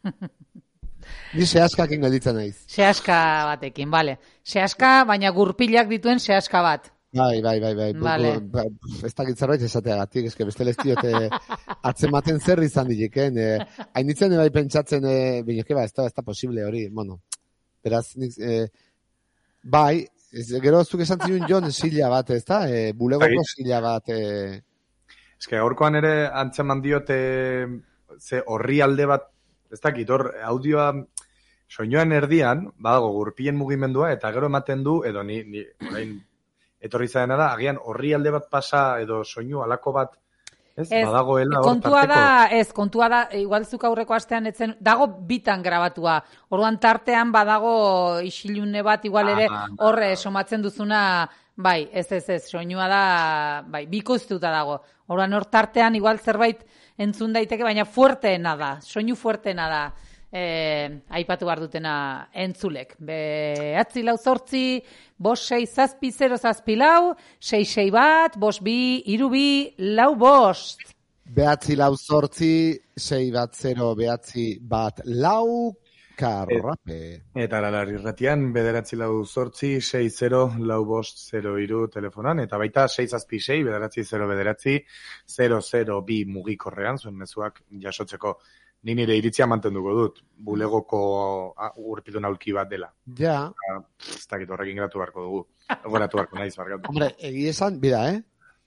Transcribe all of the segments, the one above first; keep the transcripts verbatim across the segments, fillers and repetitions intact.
Ni sehaskakin gelditzen naiz. Sehaska batekin, bale. Sehaska, baina gurpilak dituen sehaska bat. Bai, bai, bai, bai. Vale. Ez dakit zerbait esateagatik, eske beste lestiote atzematen zer izan dileken. Eh, hainitzen bai pentsatzen, eh, bineke ba, ez da, ez da posible hori, bueno. Beraz, nik, eh, bai, ez, gero zuk esan ziun Jon sila bat, ez da? Eh, bulegoko sila bat. Eh. Ez que gaurkoan ere antzeman diote ze horri alde bat, ez dakit, hor audioa soinuan erdian, badago gurpien mugimendua, eta gero ematen du, edo ni, ni orain etorri zaena da, agian horri alde bat pasa, edo soinu alako bat, ez, ez badagoela hor kontua tarteko. Da, ez, kontua da, igual zuk aurreko astean etzen, dago bitan grabatua, orduan tartean badago isilune bat, igual ere, horre somatzen duzuna, bai, ez, ez, ez, soinua da, bai, bikoiztuta dago, orduan hor tartean, igual zerbait entzun daiteke, baina fuerteena da, soinu fuerteena da, eh, aipatu behar dutena entzulek. Behatzi lau zortzi, bost sei zazpi zero zazpi lau, sei sei bat, bost bi, iru bi, lau bost. Behatzi lau zortzi, sei bat zero, behatzi bat lau, karrape. Eta lalar irratian, bederatzi lau zortzi, sei zero, lau bost, zero iru telefonan, eta baita sei zazpi sei, bederatzi zero bederatzi, zero zero bi mugikorrean, zuen mezuak jasotzeko. Ni nire iritzia mantenduko dut, bulegoko urpilun aulki bat dela. Ja. Ez dakit horrekin gratu beharko dugu. Goratu beharko naiz, barkatu. Hombre, egi esan, bida, eh?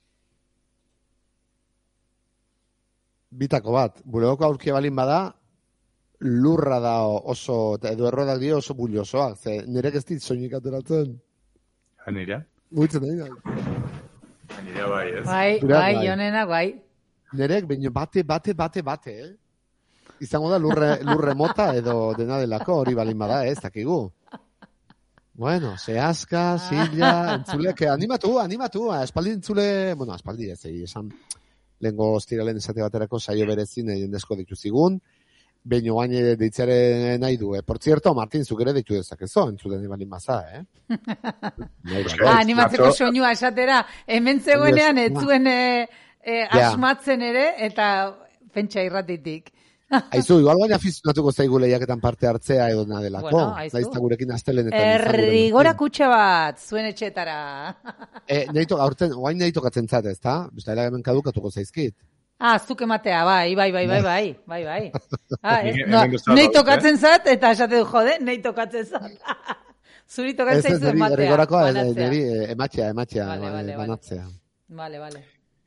Bitako bat, bulegoko aulki balin bada, lurra da oso, edo errodak dio oso bullosoa, ze nirek ez dit soinik ateratzen. Ha, nirea? Buitzen nahi da. Ha, nirea bai, ez? Bai, bai, jonena, bai. Nirek, baino bate, bate, bate, bate, eh? Izango da lurre, lurre mota edo dena delako hori balin bada, ez dakigu. Bueno, sehaska, silla, entzulek, animatu, animatu, espaldi entzule, bueno, espaldi ez, esan, lehengo ostiralen esate baterako saio berezin jendezko dituzigun, behin oain deitzare nahi du, eh? Por cierto, Martin, zuk ere deitu dezakezo, entzule balin baza, eh? Ah, animatzeko soinua esatera, hemen zegoenean ez zuen eh, eh, asmatzen ere, eta pentsa irratitik. Aizu, igual baina afizionatuko zaigu lehiaketan parte hartzea edo nadelako. Bueno, aizu. Naizta gurekin astelenetan. Errigora kutxe bat, zuen etxetara. e, neito, aurten, oain neito katzen zate, ez da? Bistela hemen kadukatuko zaizkit. Ah, zuk ematea, bai, bai, bai, bai, bai, bai, bai. Ah, ez, no, nei tokatzen zat, eta esate du, jode, nei tokatzen zat. Zuri tokatzen zaizu ematea. Ez, errigorakoa, niri ematzea, ematzea, vale, vale, banatzea. Vale, vale.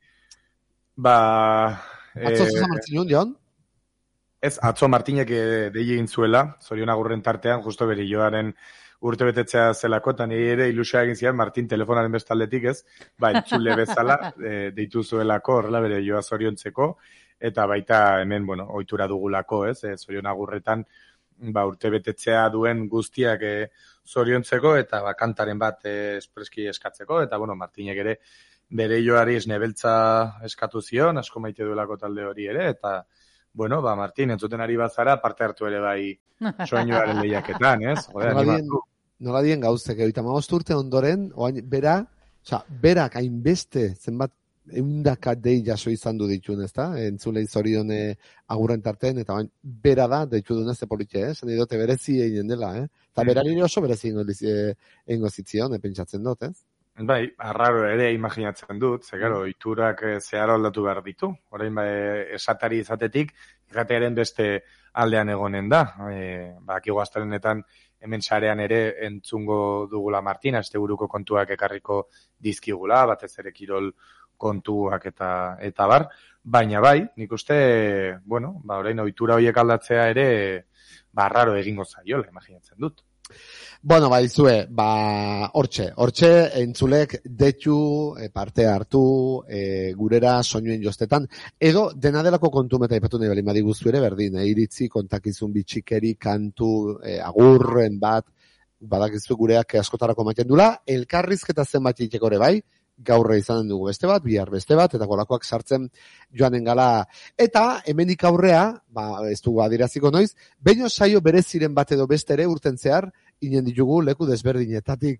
Ba... Atzo zuzan martzinun, Jon? Ez, atzo Martinek dei egin zuela, zorion agurren tartean, justo beri joaren urte betetzea zelako, eta nire ere ilusia egin zian, Martin telefonaren bestaldetik ez, ba, entzule bezala, e, deitu zuelako, horrela bere joa zoriontzeko, eta baita hemen, bueno, ohitura dugulako, ez, e, zorion agurretan, ba, urte betetzea duen guztiak e, zoriontzeko, eta ba, kantaren bat e, espreski eskatzeko, eta, bueno, Martinek ere bere joari esnebeltza eskatu zion, asko maite duelako talde hori ere, eta bueno, ba, Martin, entzuten ari bazara, parte hartu ere bai soinuaren lehiaketan, ez? Joder, animatu. Nola dien gauzek, eta maost urte ondoren, oain, bera, oza, berak hainbeste, zenbat, eundaka dei jaso izan du dituen, ez da? Entzulei zorion agurren tarten, eta oain, bera da, deitu duen ez de politxe, ez? Zene dote berezi egin dela, eh? Eta bera nire oso berezi egingo zitzion, pentsatzen dut, ez? Bai, arraro ere imaginatzen dut, ze gero, iturak zeharo aldatu behar ditu. Orain ba, esatari izatetik, irratearen beste aldean egonen da. E, ba, akigu astelenetan hemen sarean ere entzungo dugula Martina, este buruko kontuak ekarriko dizkigula, batez ere kirol kontuak eta eta bar. Baina bai, nik uste, bueno, ba, orain ohitura horiek aldatzea ere, ba, arraro egingo zaiola, imaginatzen dut. Bueno, ba, izue, ba, hortxe, hortxe, entzulek detu, e, parte hartu, e, gurera soinuen jostetan, edo dena delako kontumeta ipatu nahi bali madiguztu ere berdin, e, iritzi, kontakizun bitxikeri, kantu, e, agurren bat, badakizu gureak askotarako maiten dula, elkarrizketa zenbat iteko ere bai, gaurre izanen dugu beste bat, bihar beste bat, eta golakoak sartzen joanen gala. Eta, hemenik aurrea, ba, ez dugu adiraziko noiz, baino saio bereziren bat edo beste ere urten zehar, inen ditugu leku desberdinetatik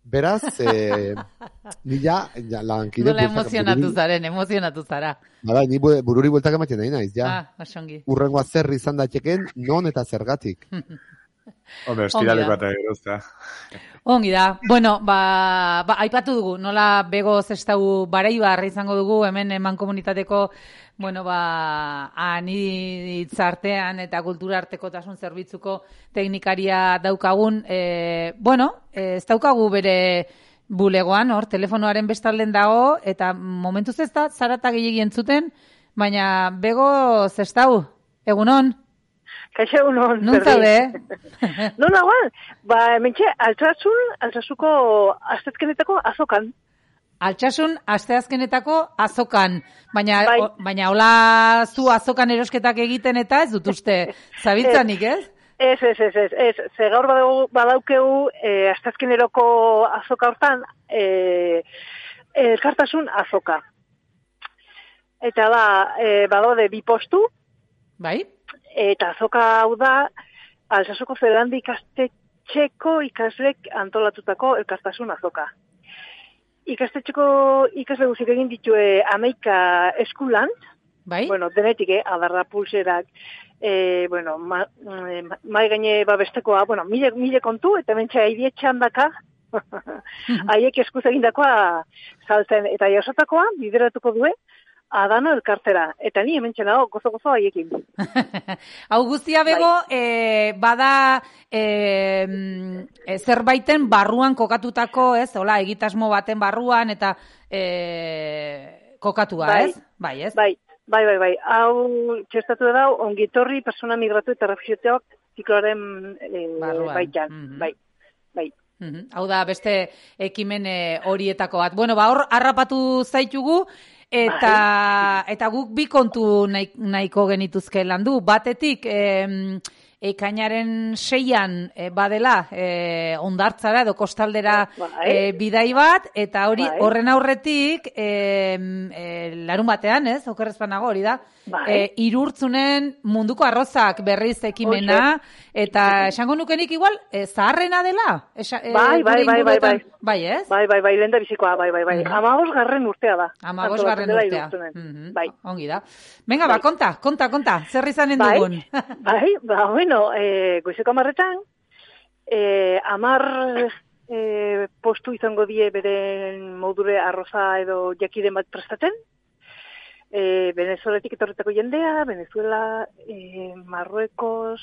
Beraz, eh, nila, ja, lankide... Nola emozionatu zaren, emozionatu zara. Bada, ni bururi bueltak ematen nahi naiz, ja. Ah, osongi. Urrengoa zer izan dateken, non eta zergatik. Hombre, estiraleko eta gerozta. Ongi da. Bueno, ba, ba, aipatu dugu, nola bego zestau bareibarra izango dugu, hemen eman komunitateko, bueno, ba, anitzartean eta kultura artekotasun zerbitzuko teknikaria daukagun, e, bueno, e, ez daukagu bere bulegoan, hor, telefonoaren bestalden dago, eta momentuz ez da, zarata gehiagi entzuten, baina bego zestau, egunon? Kaixo egunon. Nun zaude? Non nagoan? Ba, mentxe, altsasun, altsasuko astezkenetako azokan. Altsasun asteazkenetako azokan, baina Bai. o, baina hola zu azokan erosketak egiten eta ez dut uste zabiltzanik, ez? Ez, ez, ez, ez, ez, ze gaur badaukeu, badaukeu e, asteazkeneroko azoka hortan, e, elkartasun azoka. Eta da, e, badaude bi postu, Bai? eta azoka hau da, Altsasuko Zerandi ikastetxeko ikaslek antolatutako elkartasun azoka. Ikastetxeko ikasle guzik egin ditue hamaika eskulan, Bai? bueno, denetik, eh, adarra pulserak, eh, bueno, ma, ma, mai gaine babestekoa, bueno, mile, mile kontu, eta mentxe haidie txandaka, haiek eskuz egindakoa saltzen, eta jasotakoa bideratuko due, Adano elkartera, eta ni hemen txenago gozo-gozo haiekin. Hau guztia bego, bai. e, bada e, e, zerbaiten barruan kokatutako, ez? Hola, egitasmo baten barruan, eta e, kokatua, bai. ez? Bai, ez? Bai, bai, bai, bai. Hau txestatu da, ongitorri persona migratu eta refugiateak zikloaren e, baitan. Mm-hmm. Bai, bai. Mm-hmm. Hau da, beste ekimen horietako bat. Bueno, ba, hor, harrapatu zaitugu, Eta, eta guk bi kontu nahi, nahiko genituzke landu. Batetik, e, ekainaren seian e, badela e, ondartzara edo kostaldera e, bidai bat, eta hori horren aurretik e, e, larun batean, ez? Okerrez banago hori da. E, irurtzunen munduko arrozak berriz ekimena, eta esango nukenik igual, e, zaharrena dela? Esa, e, bai, bai, bai, bai, bai. Bai, ez? Bai, bai, bai, lehen da bizikoa, bai, bai, bai. Mm-hmm. Amagos garren urtea da. Amagos garren urtea. Mm-hmm. Bai. Ongi da. Venga, bai. ba, konta, konta, konta. Zer izanen bai. dugun? Bai, ba, bueno, e, goizeko amarretan, e, amar e, postu izango die beren modure arroza edo jakiden bat prestaten. E, Venezuelatik etorretako jendea, Venezuela, e, Marruekos,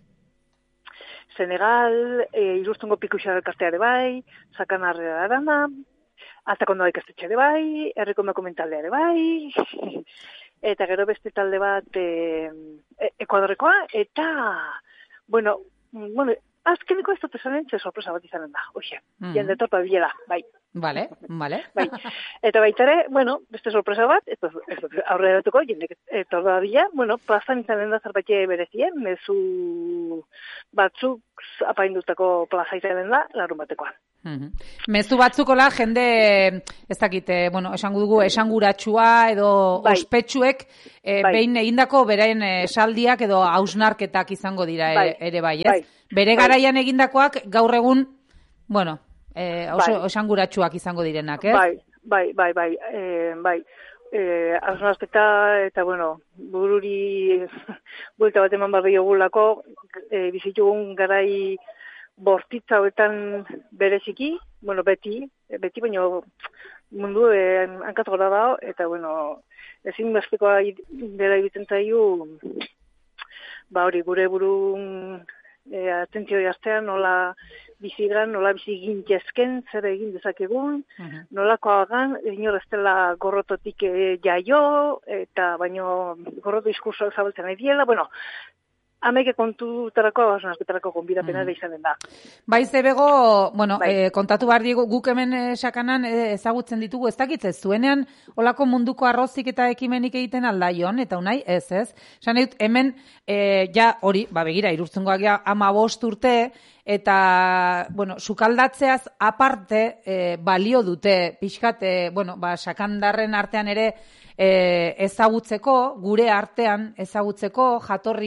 Senegal, e, iruztungo pikuxar elkartea ere bai, sakanarrea arana, atakondo ikastetxe ere bai, herriko dokumentaldea ere bai, eta gero beste talde bat e, e, Ekuadorrekoa, eta, bueno, bueno, azkeneko ez dut esanen, ze sorpresa bat izanen da, oie, mm. jende torpa bilela, bai. Vale, vale. Bai. Eta baita ere, bueno, beste sorpresa bat, ez dut aurre datuko, jendek etorda bila, bueno, plazan izanen da zerbait berezien, mezu batzuk apaindutako plaza izanen da, larun batekoan. Mm-hmm. Mezu batzukola jende, ez dakite, bueno, esango dugu, esanguratsua edo bai. Ospetsuek e, bai. Behin egindako beraien esaldiak edo hausnarketak izango dira bai. ere, ere bai, ez? Bai. Bere garaian bai. Egindakoak gaur egun, bueno, e, oso bai. Esanguratsuak izango direnak, ez? Bai, bai, bai, bai, e, bai. Eh, hausnarketa eta, bueno, bururi buelta bat eman barri egulako, e, bizitugun garai bortitza hauetan bereziki, bueno, beti, beti, baina mundu eh, hankatu gara dago, eta, bueno, ezin bezpekoa dela egiten zaigu, ba hori, gure burun e, atentzio jaztean, nola bizigan, nola bizi gintezken, zer egin dezakegun, uh-huh. nolako hagan, inor ez dela gorrototik e, jaio, eta baino gorroto diskursoak zabaltzen nahi diela, bueno, Hameke kontutarako, hausnarketarako konbidapena mm. izanen da. Bai, zebego, bueno, bai. eh, kontatu behar diegu, guk hemen eh, sakanan eh, ezagutzen ditugu, ez dakit ez zuenean, olako munduko arrozik eta ekimenik egiten aldaion, eta unai, ez ez. Esan dut, hemen, eh, ja, hori, ba, begira, irurtzungoak ja, ama bost urte, eta, bueno, sukaldatzeaz aparte, eh, balio dute, pixkat, eh, bueno, ba, sakandarren artean ere, eh, ezagutzeko, gure artean ezagutzeko, jatorria,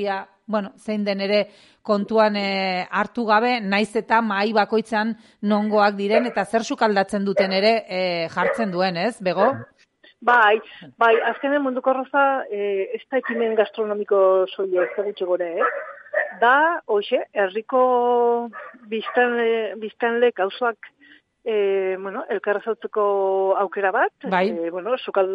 bueno, zein den ere kontuan e, hartu gabe, naiz eta mahai bakoitzan nongoak diren, eta zer sukaldatzen duten ere e, jartzen duen, ez, Bego? Bai, bai, azkenen munduko arroza eh, ez da ekimen gastronomiko soia ez da gutxe gore, eh? Da, hoxe, herriko biztanle, biztanle kauzoak eh, bueno, elkarrazautzeko aukera bat, bai. eh, bueno, sukal,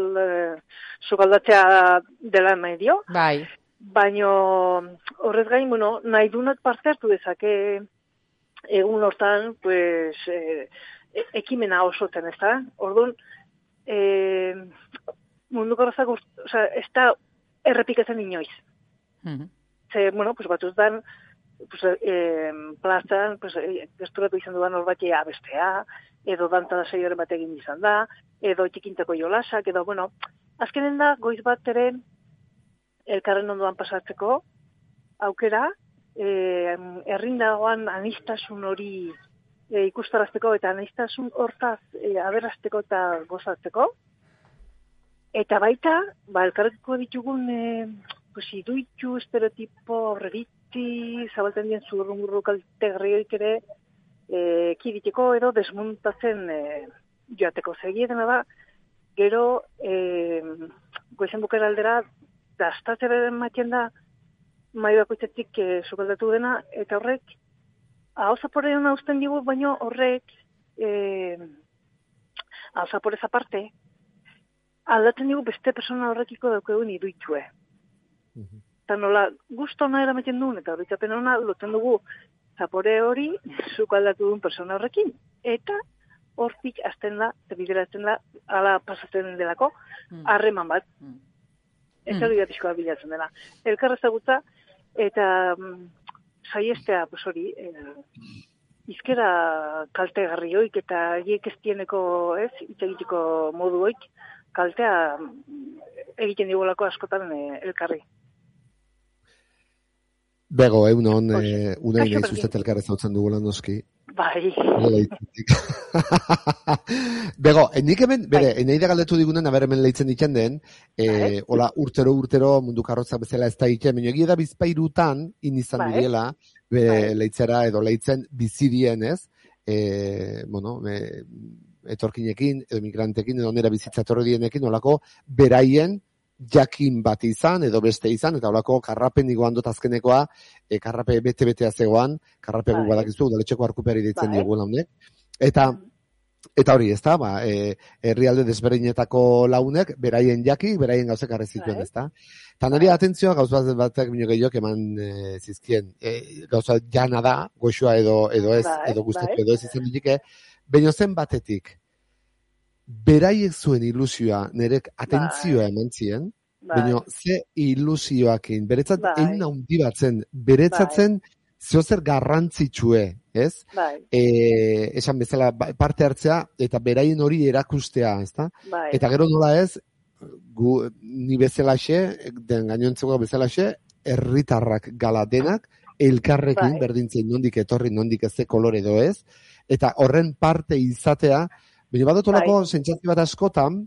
sukaldatzea dela medio, bai. Baino horrez gain, bueno, nahi dunak parte hartu dezake egun hortan, pues, eh, ekimena osoten, ez da? Orduan, eh, munduko arrazak, oza, ez da errepikatzen inoiz. Mm-hmm. Ze, bueno, pues batuztan, pues, eh, plazan, pues, gesturatu izan dudan horbatia abestea, edo danta da seioren bat egin izan da, edo txikintako jolasak, edo, bueno, azkenen da, goiz bat ere, elkarren ondoan pasatzeko, aukera, eh, errindagoan anistasun hori e, ikustarazteko, eta anistasun hortaz e, aberrazteko eta gozatzeko, eta baita, ba, elkarreko ditugun, e, pues, iduitu, estereotipo, horregiti, zabalten dien zurrumurru kalte garrioik ere, e, kiditeko edo desmuntatzen e, joateko zegietena da, gero, e, goizen bukera aldera, daztatzeren matien da, mai bakoitzetik e, sukaldatu dena, eta horrek, hau zapore hona usten digu, baino horrek, e, hau zaporez aparte, aldatzen digu beste persona horrekiko daukegun iduitxue. Mhm. Eta nola, guztu hona eramaten duen, eta horretzapen hona, lotzen dugu zapore hori sukaldatu duen persona horrekin. Eta hortik azten da, bideratzen da, ala pasatzen delako, harreman bat. Mm. Eta hori gatizkoa bilatzen dela. Elkarrezagutza, eta mm, saiestea, pues hori, eh, izkera kalte garrioik eta hiek ez dieneko, ez, hitz egiteko moduoik, kaltea egiten digulako askotan eh, elkarri. Bego, egunon, eh, unai nahi zuzet elkarrez hautzen dugula noski. Bai. Bego, nik hemen, bere, bai. Nahi da galdetu digunen, aber hemen lehitzen ditzen den, eh, hola, urtero, urtero, mundu karrotzak bezala ez da iten, baina egia da bizpairutan, inizan bai. Direla, bere bai. Lehitzera edo lehitzen bizirien, ez? Eh, bueno, me, etorkinekin, edo migrantekin, edo nera bizitza torredienekin, holako, beraien, jakin bat izan, edo beste izan, eta holako karrapen igoan dut azkenekoa, e, karrape bete-betea zegoan, karrape gu badakizu, udaletxeko arkupeari ditzen digu launek, eta eta hori, ez da, ba, e, herrialde desberdinetako launek, beraien jaki, beraien gauzek arre zituen, ez da. Eta nari atentzioa, gauz bat batek minio gehiok eman e, zizkien, e, gauza jana da, goxua edo, edo ez, edo guztatu edo ez izan ditike, baino zen batetik, beraiek zuen ilusioa nerek atentzioa eman zien, baina ze ilusioakin, beretzat egin handi batzen, beretzatzen zeozer garrantzitsue, ez? E, esan bezala parte hartzea, eta beraien hori erakustea, ez da? Eta gero nola ez, gu, ni bezalaxe, den gainontzeko bezalaxe, herritarrak gala denak, elkarrekin berdintzen nondik etorri, nondik ez ze kolore edo ez, eta horren parte izatea, baina badotolako sentsazio bat askotan,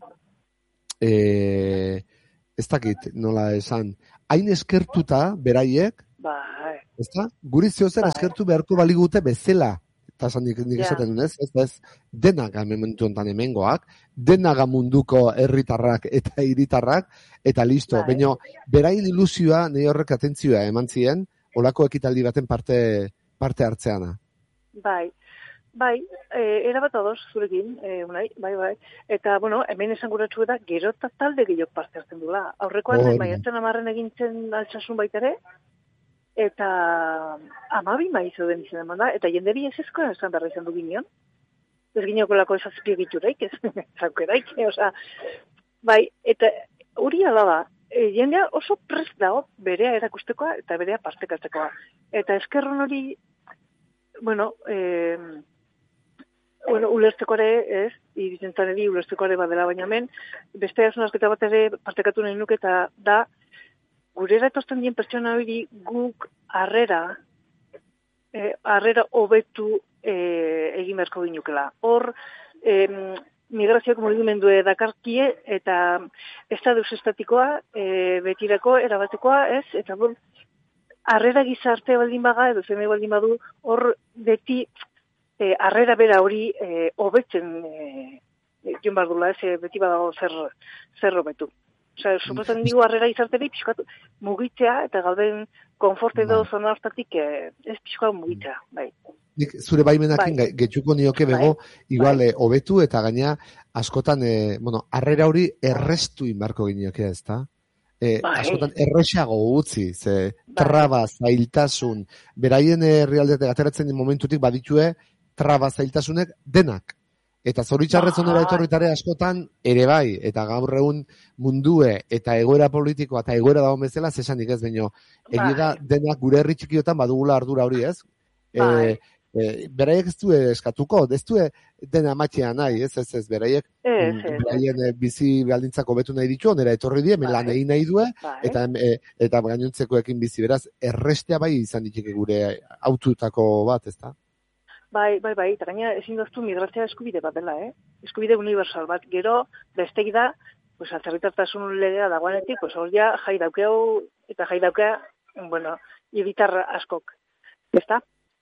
e, ez dakit nola esan, hain eskertuta beraiek, bai. Ez da? Guri zeozer eskertu beharko baligute bezala, eta esan nik, nik esaten duen ez, ez, ez, denaga momentu ontan hemengoak, denaga munduko herritarrak eta hiritarrak, eta listo, bai. Baina beraien ilusioa, nahi horrek atentzioa eman zien, olako ekitaldi baten parte, parte hartzeana. Bai. Bai, eh, erabat adoz zurekin, eh, unai, bai, bai. Eta, bueno, hemen esan guratxu da, gero eta talde gehiok parte hartzen dula. Aurrekoan, oh, maiatzen amarren egintzen altsasun baita ere, eta amabi maizu den izan eman da, eta jende bi ez ezkoa esan berra izan du ginean. Ez gineoko lako esazpio gituraik, ez zaukeraik, oza, bai, eta hori alaba, e, jendea oso prest dago berea erakustekoa eta berea partekatzekoa. Eta eskerron hori, bueno, eh, Bueno, ulertzeko ere, ez, irizentzan edi ulertzeko ere badela baina hemen, beste asunazketa bat ere partekatu nahi nuke eta da, gurera etortzen dien pertsona hori guk harrera, eh, harrera hobetu eh, egin beharko ginukela. Hor, eh, migrazioak mugimendue dakarkie eta estaduz estatikoa, eh, betirako, erabatekoa, ez, eta bon, harrera gizarte baldin baga, edo zeme baldin badu, hor beti eh, harrera bera hori eh, hobetzen eh, joan behar dula, ez, beti badago zer, zer hobetu. Osea, suposatzen digu harrera gizarteri pixkat mugitzea, eta gauden konfort edo zona hortatik eh, ez pixkat mugitzea, bai. Nik zure baimenakin bai. Getxuko nioke bego, bai. Igual bai. Hobetu eta gaina askotan, eh, bueno, harrera hori errestu inbarko ginioke, ez da? Eh, bai. Askotan erresago utzi, ze bai. Traba, zailtasun, beraien herrialdeak ateratzen momentutik baditue, traba, zailtasunek denak. Eta zoritxarrez onera etorritare askotan, ere bai, eta gaur egun mundue eta egoera politikoa eta egoera dago bezala, zesanik ez baino. Egia da denak gure herri txikiotan badugula ardura hori ez. E, e, beraiek ez du eskatuko, ez du dena matxea nahi, ez ez ez, beraiek beraien bizi baldintzako hobetu nahi ditu, onera etorri die, melan egin nahi due, eta, e, eta gainontzekoekin bizi, beraz, errestea bai izan ditike gure aututako bat, ez da? Bai, bai, bai, eta gaina ezin doztu migratzea eskubide bat dela, eh? Eskubide universal bat, gero, bestegi da, pues, atzerritartasun legea dagoenetik, pues, hor ja, jai daukeu, eta jai daukea, bueno, ibitar askok, ezta?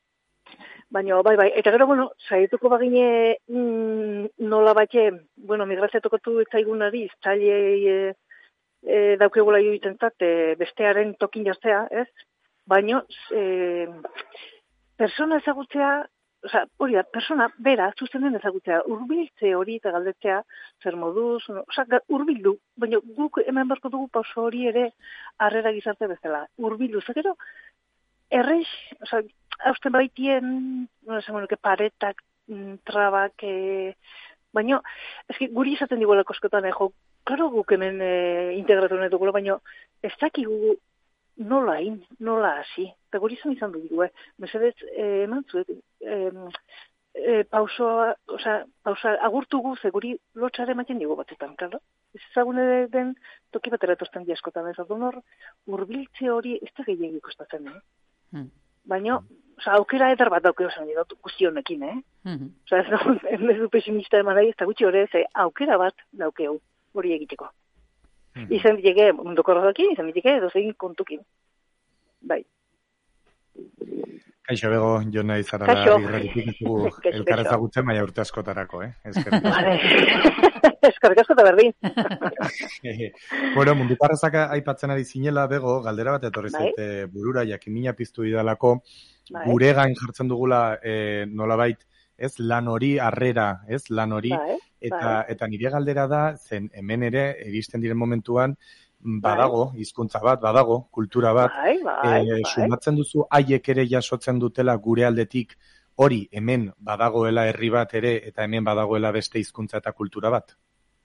Baina, bai, bai, eta gero, bueno, saietuko bagine mm, nola batxe, bueno, migrazia tokotu etzaigunari, zailei e, e, daukegula joiten zat, e, bestearen tokin jastea, ez? Baina, e, persona ezagutzea, Osa, hori da, persona, bera, zuzenen ezagutzea, urbiltze hori eta galdetzea, zer moduz, osa, urbildu, baina guk hemen barko dugu pauso hori ere harrera gizarte bezala. Urbildu, zekero, errez, osa, hausten baitien, no esan que paretak, trabak, e, baina, eski, guri izaten digu lakoskotan, eh, jo, klaro guk hemen e, integratu nahi dugula, baina ez dakigu nola hain, nola hasi. Eta guri izan izan dugu, eh? Mesedez, eh, eman zuet, eh, eh, pausoa, oza, pausoa agurtugu, ze guri lotxare ematen digu batetan, klaro? Ez ezagune den toki batera etortzen diaskotan, ez adun hor, urbiltze hori ez da gehiagik kostatzen, eh? Hmm. Baina, oza, aukera eder bat daukeo zen, dut guztionekin, eh? Hmm. Oza, ez da, ez du pesimista eman nahi, ez da gutxi hori, ze aukera bat daukeo hori egiteko. Hmm. Izan diteke munduko rodakin, izan diteke dozein kontukin. Bai. Kaixo bego, jona izara da irraritik dugu elkar ezagutzen maia urte askotarako, eh? Eskerrik asko. Eskerrik asko eta berdin. Bueno, munduparrazak aipatzen ari zinela, bego, galdera bat etorri zaite burura, jakimina piztu idalako, gure gain jartzen dugula eh, nolabait, ez lan hori, harrera, ez lan hori, bai, eta, bai. Eta nire galdera da, zen hemen ere, egisten diren momentuan, badago, bai. Hizkuntza bat, badago, kultura bat, bai, bai, e, sumatzen duzu haiek ere jasotzen dutela gure aldetik, hori hemen badagoela herri bat ere, eta hemen badagoela beste hizkuntza eta kultura bat?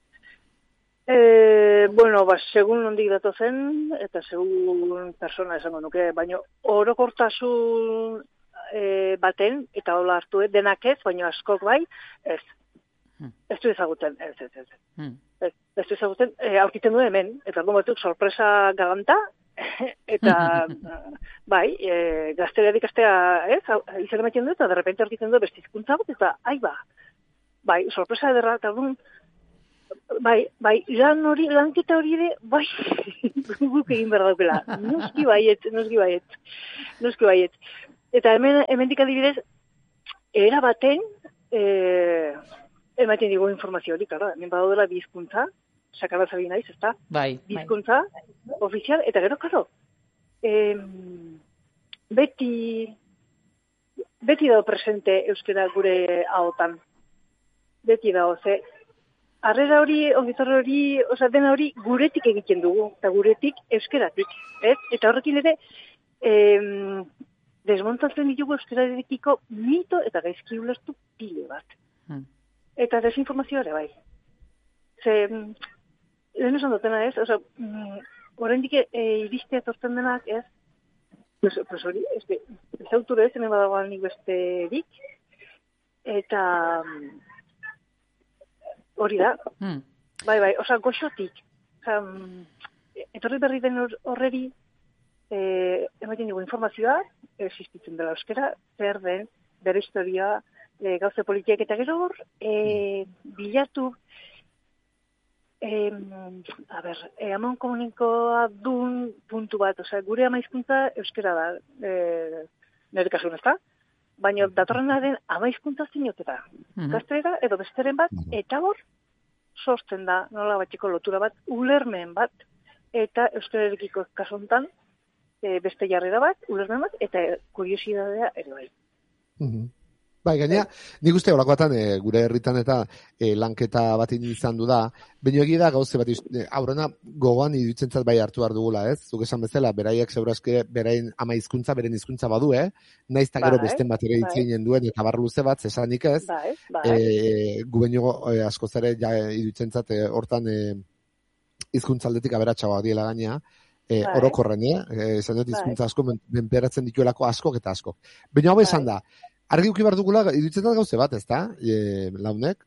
E, bueno, ba, segun nondik dato zen, eta segun persona esango nuke, baina orokortasun E, baten, eta hola hartu, eh, denak ez, baina askok bai, ez. Hmm. Ez du ezagutzen, ez, ez, ez. Hmm. Ez, ez du ezagutzen, e, aurkitzen du hemen, eta ardu batuk sorpresa galanta, eta bai, e, gaztelearik astea, ez, izan ematen du, eta derrepente aurkitzen du beste hizkuntza bat, eta ai ba, bai, sorpresa ederra, eta ardu, bai, bai, lan hori, lanketa hori ere, bai, guk egin behar daukela, noski baiet, noski baiet, noski baiet. Eta hemen, hemendik adibidez, era baten, eh, ematen digu informazio hori, karo, hemen badaudela bizkuntza, sakarazari naiz, ez da? Bai, bizkuntza, bai. Ofizial, eta gero, karo, eh, beti, beti dago presente euskera gure ahotan. Beti dago, ze, harrera hori, ongitorre hori, oza, dena hori guretik egiten dugu, eta guretik euskeratik, ez? Eta horrekin ere, eh, desmontatzen ditugu euskararekiko mito eta gaizki ulertu pile bat. Hmm. Eta desinformazioa ere bai. Ze, lehen esan dutena ez, oza, oraindik e, iristea tortzen denak ez, pues, pues hori, ez, ez auture ez, hemen badagoan nik besterik, eta hori da, hmm. bai, bai, oza, goxotik, oza, etorri berri den horreri, Eh, ematen dugu informazioa, existitzen dela euskera, zer den, bere historia, e, gauze politiak eta gero hor, e, bilatu, Eh, a ber, eh, amon komunikoa dun puntu bat, osea, gure ama hizkuntza euskera da, eh, nire kasun ez da, baina datorrenaren ama hizkuntza zinotera, Mhm. gaztelera edo besteren bat, eta hor, sortzen da, nola batxeko lotura bat, ulermen bat, eta euskararekiko kasuntan, e, beste jarrera bat, ulermen bat, eta kuriosidadea ere bai. Mhm. Bai, gaina, nik uste horako e, gure herritan eta e, lanketa bat izan du da, baina egia da gauze bat, e, aurrena gogoan idutzen bai hartu behar dugula, ez? Zuk esan bezala, beraiek zeurazke berain ama hizkuntza, beren hizkuntza badu, eh? Naiz eta gero Bai, besten bat ere bai. itzinen duen, eta bar luze bat, zesanik ez, Bai, bai. e, gu baino e, askoz ere ja idutzen zat, e, hortan e, hizkuntzaldetik aberatsagoak diela gaina, e, Bai. orokorren, eh? E, esan dut Bai. hizkuntza asko men- menperatzen dituelako askok eta askok. Baina hau Bai. esan da, argi uki behar dugula, iruditzen da gauze bat, ez da, e, launek,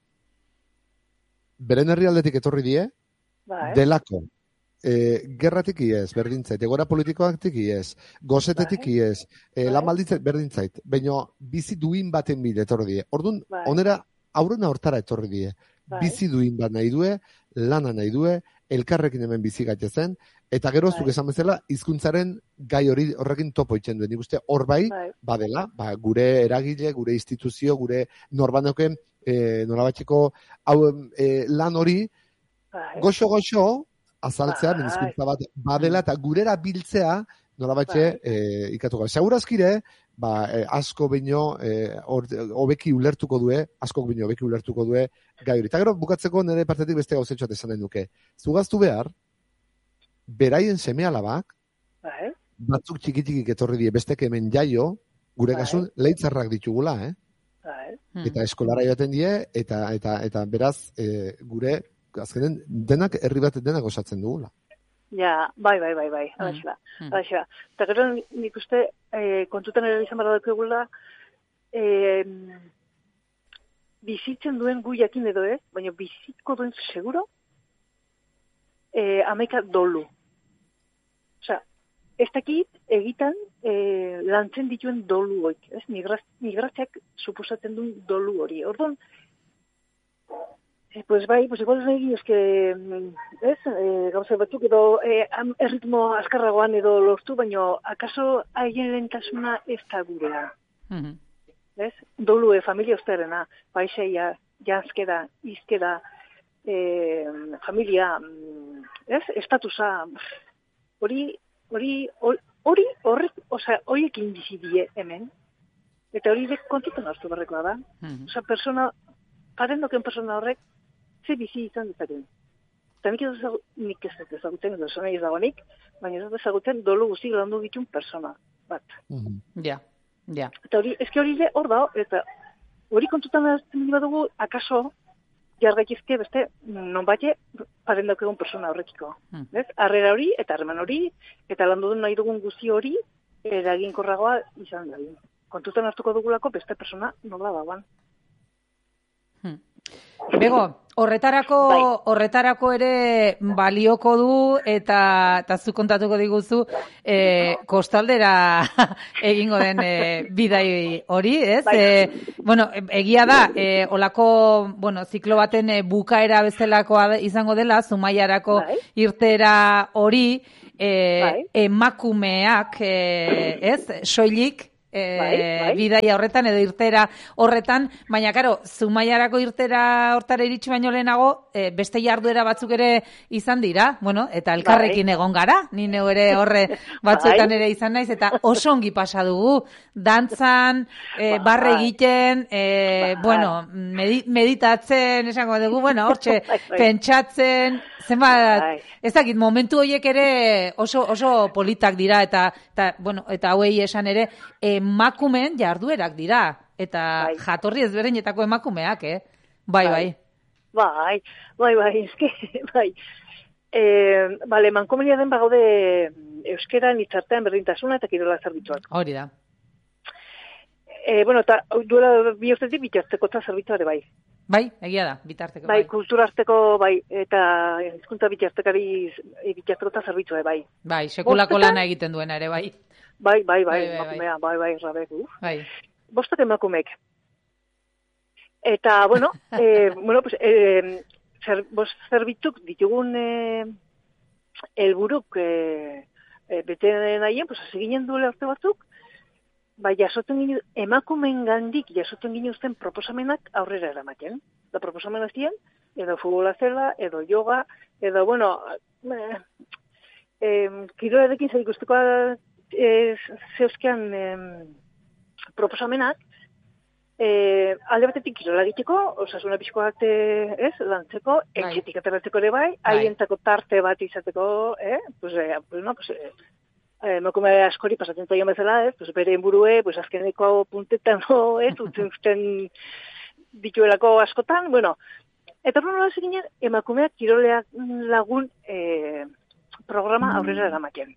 beren herrialdetik etorri die, Bai. delako, e, gerratik iez, berdintzait, egora politikoatik iez, gozetetik Bai. iez, e, Bai. lan baldintzait, berdintzait, baina bizi duin baten bide etorri die. Orduan, Bai. onera, aurrena hortara etorri die. Bai. Bizi duin bat nahi due, lana nahi due, elkarrekin hemen bizi gaitezen, eta gero zuk Bai. esan bezala, hizkuntzaren gai hori horrekin topo itzen duen. Nik uste hor bai, Bai. badela, ba, gure eragile, gure instituzio, gure norbanoken, e, norabatxeko hau e, lan hori, Bai. goxo-goxo, azaltzea, Bai. hizkuntza bat badela, eta gurera biltzea, nolabatxe, Bai. e, ikatuko. Segurazkire, ba, e, asko baino, e, or, hobeki ulertuko due, asko baino hobeki ulertuko due gai hori. Eta gero, bukatzeko nire partetik beste gauzetxoat esan nahi nuke. Zugaztu behar, beraien seme alabak, Bai. batzuk txiki-txikik etorri die, bestek hemen jaio, gure Bai. kasun, leitzarrak ditugula, eh? Bai. Hmm. Eta eskolara joaten die, eta, eta, eta beraz, e, gure, azkenen, denak, herri bat denak osatzen dugula. Ja, bai, bai, bai, bai, Mm. alaxe da, Mm. alaxe da. Eta gero nik uste, eh, kontutan ere izan barra daukegula, eh, bizitzen duen gu jakin edo ez, baina bizitko duen seguro, eh, amaika dolu. Osea, ez dakit egitan eh, lantzen dituen dolu hoik, ez? Migraz, migratzeak suposatzen duen dolu hori. Orduan, Eh, pues bai, pues igual nahi eske, ez, eh, gauza batzuk edo eh, am- erritmo azkarragoan edo lortu, baino akaso haien lehentasuna ez da gurea, Mhm. ez? Dolu e, familia osterena, paisaia, janzkeda, izkeda, eh, familia, mm, ez, estatusa, hori, hori, hori, horrek, osea, horiekin bizi die hemen, eta hori kontutan hartu barrekoa da. Mhm. Osea, persona, parendoken persona horrek, ze bizi izan dezaken. Eta nik ez ezagut, nik ez dut ezagutzen, edo zona ez dagoenik, baina ez dut ezagutzen dolu guzti landu ditun persona bat. Mhm. Ja, ja. Eta hori, eski hori ere hor da, eta hori kontutan hartzen badugu, akaso, jargaitizke beste, non bate, parendokegun persona horrekiko. Hmm. Ez? Harrera hori, eta harreman hori, eta landu duen nahi dugun guzti hori, eraginkorragoa izan da. Kontutan hartuko dugulako beste persona nola dagoan. Hmm. Bego, horretarako Bai. horretarako ere balioko du eta eta zu kontatuko diguzu eh, kostaldera egingo den eh, bidai hori, ez? Bai. Eh, bueno, egia da, eh, olako, bueno, ziklo baten eh, bukaera bezalakoa da- izango dela, Zumaiarako Bai. irtera hori eh, Bai. emakumeak, eh, ez? Soilik E, Bai, bai. bidaia horretan edo irtera horretan, baina karo, Zumaiarako irtera hortara iritsi baino lehenago, e, beste jarduera batzuk ere izan dira, bueno, eta elkarrekin egon gara, ni neu ere horre batzuetan Bai. ere izan naiz, eta oso ongi pasa dugu, dantzan, e, Bai. barre egiten, e, Bai. bueno, medi- meditatzen, esango dugu, bueno, hortxe, Bai, bai. pentsatzen, zenbat, Bai. ez dakit, momentu horiek ere oso, oso politak dira, eta, eta, bueno, eta hauei esan ere, emakumeen jarduerak dira, eta Bai. jatorri ezberdinetako emakumeak, eh? Bai, bai. Bai, bai, bai, eske, bai. E, bale, mankomunia den bagaude euskeran hitzartean berdintasuna eta kirola zerbitzuak. Hori da. E, bueno, eta duela bi urtetik bitartekotza zerbitzua ere bai. Bai, egia da, bitarteko. Bai, kulturarteko bai, eta hizkuntza bitartekari bitartekotza zerbitzua ere bai. Bai, sekulako Bostetan- lana egiten duena ere, bai. Bai, bai, bai, Bai, bai, bai. emakumea, bai, bai, rabe, uf. Bai. Bostak emakumek. Eta, bueno, eh, bueno, pues, eh, zer, bost zerbitzuk ditugun e, helburuk e, e, bete nahien, pues, hasi ginen duela urte batzuk, ba, jasoten ginen, emakumen gandik jasoten ginen uzten proposamenak aurrera eramaten. Da proposamen azien, edo futbola zela, edo yoga, edo, bueno, eh, eh, kirolarekin zer ikusteko eh, zeuzkean eh, proposamenak, eh, alde batetik kirola egiteko, osasuna pixko bat ez, lantzeko, etxetik ateratzeko ere bai, haientako tarte bat izateko, eh, pues, eh, pues, no, pues, eh, emakume askori pasatzen zaion bezala, ez, pues, bere enburue, pues, azkeneko puntetan, no, ez, utzen zuten dituelako askotan, bueno, eta hori nola zeginen, emakumeak kiroleak lagun eh, programa aurrera eramaten.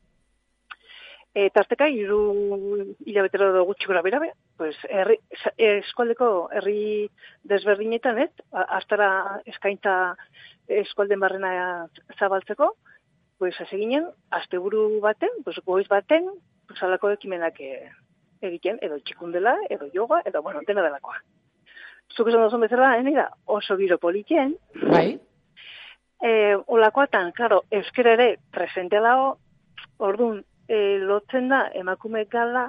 Eta azteka, hiru hilabetero edo gutxi gora bera, pues, herri, eskualdeko herri desberdinetan, ez, astara eskaintza eskualden barrena zabaltzeko, pues, hasi ginen, asteburu baten, pues, goiz baten, pues, alako ekimenak e, egiten, edo txikundela, edo yoga, edo, bueno, dena delakoa. Zuk esan dozun bezala, da, oso giro politien. Bai. E, olakoatan, klaro, euskera ere presente dago, orduan, e, lotzen da emakume gala,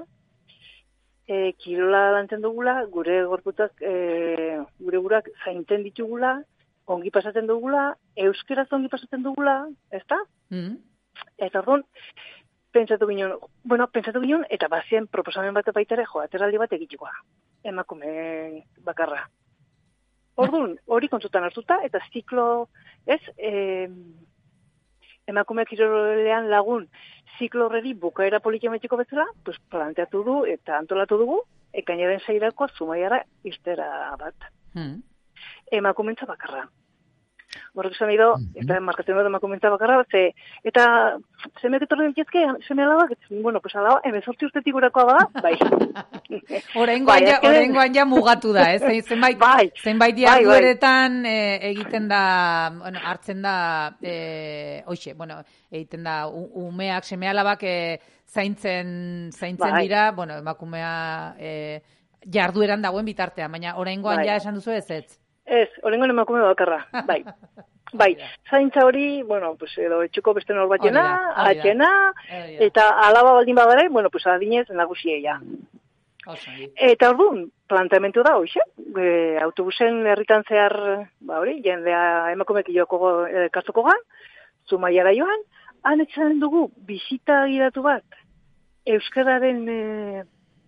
e, kirola lantzen dugula, gure gorputak, e, gure gurak zainten ditugula, ongi pasatzen dugula, euskeraz ongi pasatzen dugula, ezta? Mm. Eta orduan, pentsatu ginen, bueno, pentsatu ginen, eta bazien proposamen bat baitare, jo, ateraldi bat egitikoa, emakume bakarra. Orduan, hori kontzutan hartuta, eta ziklo, ez, e, emakumeak kirolean lagun ziklo horreri bukaera politiametiko bezala, pues, planteatu du eta antolatu dugu, ekainaren seirako Zumaiara iztera bat. Mm. Emakumentza bakarra. Horrek esan nahi do, eta markatzen dut emakumentza bakarra, ze, eta semeak etorri ditezke, seme alabak, bueno, pues alaba, emezortzi urtetik gurakoa bada, bai. Horengoan ja, bai, ja mugatu da, ez? Eh? Zenbait, bai, zenbait diardueretan bai, bai. E, egiten da, bueno, hartzen da, e, oixe, bueno, egiten da, umeak, seme alabak e, zaintzen, zaintzen bai. Dira, bueno, emakumea e, jardueran dagoen bitartean, baina horengoan bai. Ja esan duzu ez ez? Ez, horrengoan emakume bakarra, bai. Bai, zaintza hori, bueno, pues, edo etxuko beste norbatena, atxena, eta alaba baldin badare, bueno, pues, adinez nagusia. Eta orduan, planteamentu da, hoxe, e, autobusen herritan zehar, ba hori, jendea emakumek joko e, kartuko gan, Zumaiara joan, han etxaren dugu bisita giratu bat, euskararen e,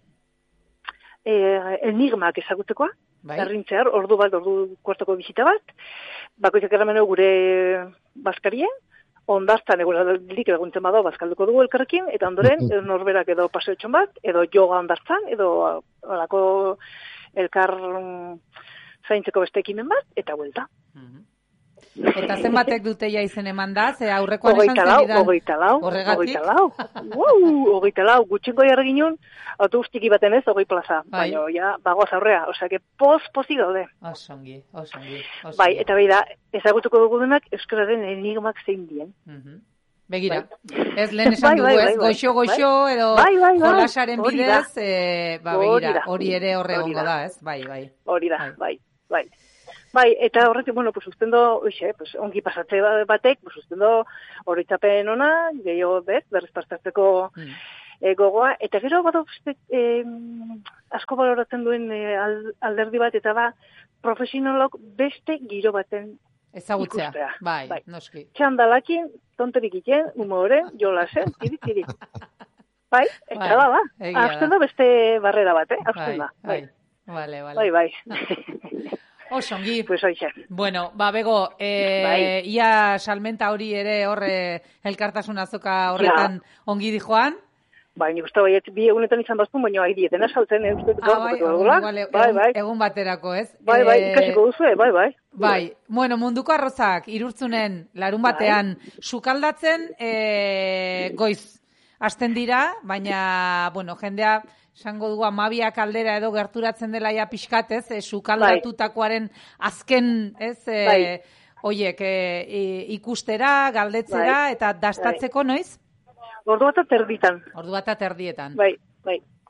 e, enigmak ezagutekoa, bai. Errintzear, ordu bat, ordu kuartoko bisita bat, bakoitzak erramenu gure bazkarien, ondartzan egunelik eguntzen bado bazkalduko dugu elkarrekin, eta ondoren, edo norberak edo paseotxon bat, edo yoga ondartzan, edo alako elkar zaintzeko beste ekimen bat, eta buelta. Mm-hmm. Eta zenbatek dute ja izen eman da, ze aurrekoan esan zenidan? Hogeita lau, hogeita lau, hogeita lau, gutxenko jarra ginen, autobustiki baten ez, hogei plaza, bai. Baina, ja, bagoaz aurrea, osea, que poz-pozik daude. Osongi, osongi, osongi. Bai, eta bai da, ezagutuko dugu denak, euskararen enigmak zein dien. Uh-huh. Begira, bai. Ez lehen esan bai, dugu, bai, bai, ez, goixo-goixo, bai. Edo bai, bai, bai, jolasaren bidez, eh, ba, begira, hori ere horre gongo da, ez, bai, bai. Hori da, bai, bai. Bai, eta horretik, bueno, pues ustendo, oixe, pues ongi pasatze batek, pues ustendo horretzapen ona, gehiago bez, berriz pastatzeko mm. e, gogoa, eta gero bado e, asko baloratzen duen e, alderdi bat, eta ba, profesionalok beste giro baten ezagutzea, ikustea. Bai, bai, noski. Txandalakin, tonterik iten, humore, jolasen, tiri, tiri. Bai, eta bai, ba, ba, hausten da beste barrera bat, eh, hausten da. Bai, bai, vale, vale. Bai, bai. Osongi. Pues oixe. Bueno, ba, bego, eh, bai. Ia salmenta hori ere horre elkartasun azoka horretan ja. Ongi di joan? Bai, nik uste baiet, bi egunetan izan bazpun, baina bai dietena saltzen, eh, uste ah, bai, bai, bai, bai. Egun baterako, ez? Bai, bai, ikasiko duzu, bai, bai. Bai, bueno, munduko arrozak, irurtzunen, larun batean, bai. Sukaldatzen, eh, goiz, hasten dira, baina, bueno, jendea, esango dugu amabiak aldera edo gerturatzen dela ja pixkat, ez? E, sukaldatutakoaren azken, ez? E, bai. Oiek, e, ikustera, galdetzera, bai. Eta dastatzeko, bai. Noiz? Ordu bat aterditan. Ordu bat aterdietan. Bai, bai.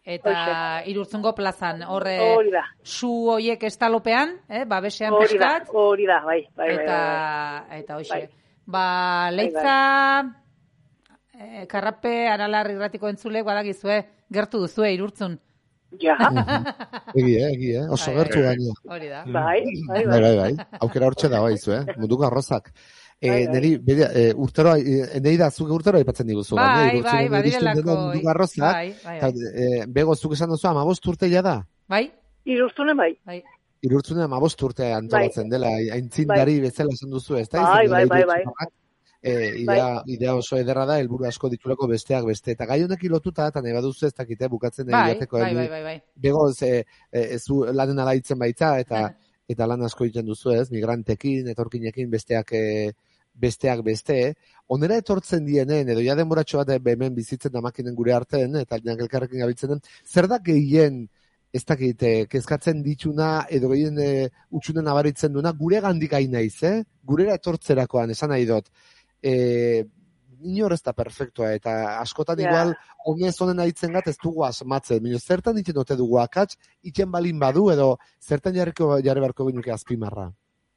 eta Irurtzungo plazan, horre Hori da. su hoiek estalopean, eh, babesean Hori da, pixkat, hori da, bai, bai, bai, eta, bai. eta hoxe. Bai. Ba, leitza, eh, karrape, aralar irratiko entzulek, badakizue, gertu duzue Irurtzun. Ja, Egi, eh, egi, eh? Oso Bai, gertu bai. gainea. Hori da. bai, bai, Bai, bai. bai, bai. Aukera hortxe dago izu, eh? Munduko arrozak. E, Bai, bai. neri, bere, e, urtero, e, nei da, zuke urtero aipatzen diguzu. Bai, gainera, bai, Irurtzunera iristen badirelako, dena munduko arrozak. bai, bai, Eta, bai. e, bego, zuk esan duzu, amabost urte ja da? Bai, Irurtzunen bai. bai. Irurtzunera amabost urte antolatzen dela, aintzindari bezala esan duzu, ez da? Bai, Izen bai, dela bai, bai. Irurtzunarrak. E, idea, idea oso ederra da, helburu asko ditulako besteak beste. Eta gai honekin lotuta, eta nahi baduzu ez dakite bukatzen nahi Bai, jateko. bai, bai, bai, bai. Bego, ze, e, ez du lanen alaitzen baitza, eta eta lan asko egiten duzu ez, migrantekin, etorkinekin, besteak e, besteak beste, onera etortzen dienen, edo ja denboratxo bat hemen bizitzen da makinen gure artean, eta elkarrekin gabiltzen den, zer da gehien, ez dakit, eh, kezkatzen dituna, edo gehien e, utxunen nabaritzen duna, gure gandik hain naiz, eh? Gurera etortzerakoan, esan nahi dut. E, inor ez da perfektua, eta askotan Ja. igual, honez honen aitzen gat, ez dugu asmatzen. Mino, zertan iten ote dugu akats, iten balin badu, edo zertan jarriko jarri barko ginuke azpimarra?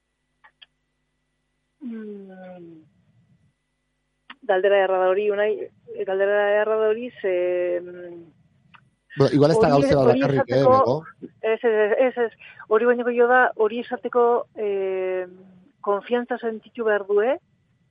Mm. Galdera erra da hori, unai, galdera erra da hori, ze... Bueno, igual ez da Hori- gauze bat hori bakarrik, eh, esateko- bego? Ez, ez, ez, ez, hori baino gehiago da, hori esateko eh, konfiantza sentitu behar du, eh?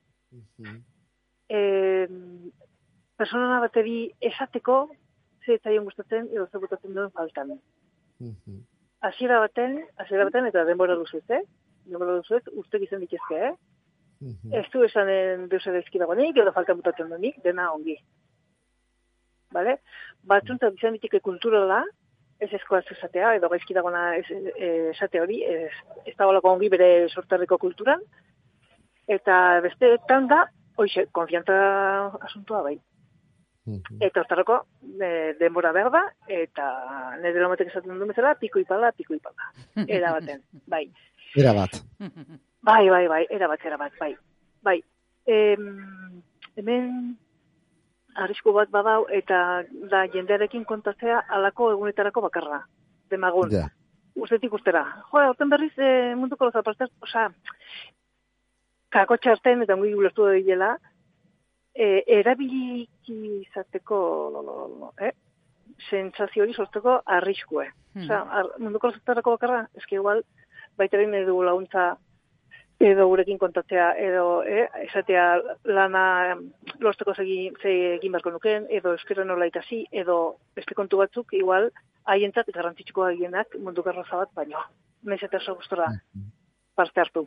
Eh, persona bateri esateko ze zaion gustatzen edo ze gustatzen duen faltan. Hasiera baten, hasiera baten eta denbora duzuez, eh? Denbora duzuez, ustek izan ditezke, eh? Ez du esanen deuse dezki dagoenik, edo falta mutatzen duenik, dena ongi. Vale? Batzuntzat izan ditike kulturala, ez eskoaz esatea, edo gaizki dagoena ez, eh, esate hori, ez, ez dagoelako ongi bere sorterriko kulturan, eta besteetan da, hoxe, konfiantza asuntua bai. Eta hortarako e, denbora behar da, eta nire lomatek esaten duen bezala, piko ipala, piko ipala. Era baten, bai. Era bat. Bai, bai, bai, era bat, era bat, bai. Bai. Em, hemen arrisku bat badau, eta da jendearekin kontatzea alako egunetarako bakarra. Demagun. Ja. Ustetik ustera. Jo, horten berriz e, munduko lozapaztez, oza, kako txarten eta ongi gulertu da dilela, e, erabiliki izateko, eh? sentsazio hori sortzeko arriskue. Hmm. Osea, ar, munduko lozapazterako bakarra, eski igual, baita behin nahi dugu laguntza edo gurekin kontatzea, edo eh, esatea lana lortzeko segi, ze egin beharko nukeen, edo euskera nola ikasi, edo beste kontu batzuk, igual, haientzat garrantzitsuko gehienak mundu garraza bat, baino. Naiz eta oso gustora parte hartu.